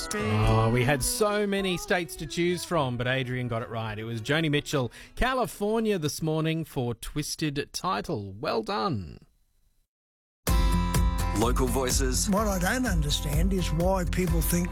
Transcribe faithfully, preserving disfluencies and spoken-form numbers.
Oh, we had so many states to choose from, but Adrian got it right. It was Joni Mitchell, California, this morning for Twisted Title. Well done. Local Voices. What I don't understand is why people think